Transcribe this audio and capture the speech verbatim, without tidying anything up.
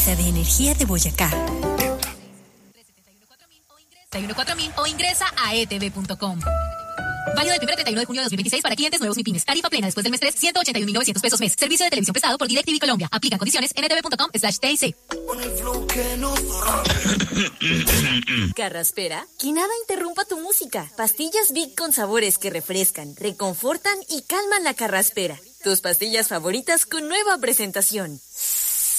Empresa de Energía de Boyacá. treinta y uno cuatro mil o ingresa a e t v punto com. Válido del primero al treinta y uno de junio de dos mil veintiséis para clientes nuevos y pymes. Tarifa plena después del mes tres, ciento ochenta y un mil novecientos pesos mes. Servicio de televisión prestado por DirecTV Colombia. Aplican condiciones en e t v punto com slash t i c. Carraspera, que nada interrumpa tu música. Pastillas Big con sabores que refrescan, reconfortan y calman la carraspera. Tus pastillas favoritas con nueva presentación.